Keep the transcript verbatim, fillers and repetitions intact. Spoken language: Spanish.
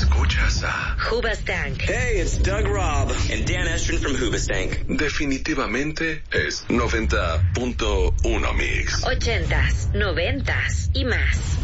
Escuchas a Hoobastank. Hey, it's Doug Robb and Dan Estrin from Hoobastank. Definitivamente es noventa punto uno Mix. Ochentas, noventas y más.